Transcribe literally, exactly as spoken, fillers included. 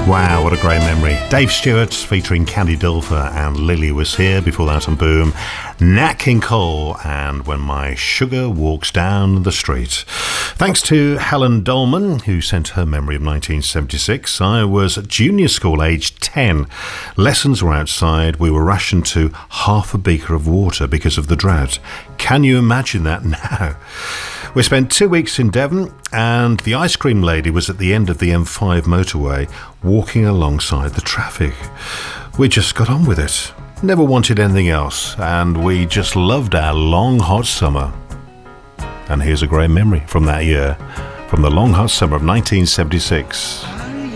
Wow, what a great memory. Dave Stewart featuring Candy Dulfer and Lily was here. Before that on Boom, Nat King Cole and When My Sugar Walks Down the Street. Thanks to Helen Dolman, who sent her memory of nineteen seventy-six. I was at junior school, aged ten. Lessons were outside. We were rationed to half a beaker of water because of the drought. Can you imagine that now? We spent two weeks in Devon, and the ice cream lady was at the end of the M five motorway, walking alongside the traffic. We just got on with it. Never wanted anything else, and we just loved our long, hot summer. And here's a great memory from that year, from the long, hot summer of nineteen seventy-six.